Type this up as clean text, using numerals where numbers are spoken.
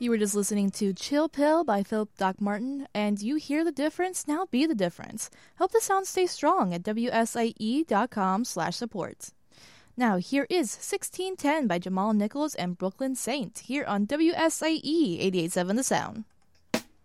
You were just listening to Chill Pill by Philip Doc Martin, and you hear the difference, now be the difference. Help the sound stay strong at wsie.com/support. Now, here is 1610 by Jamal Nichols and Brooklyn Saint here on WSIE 88.7 The Sound.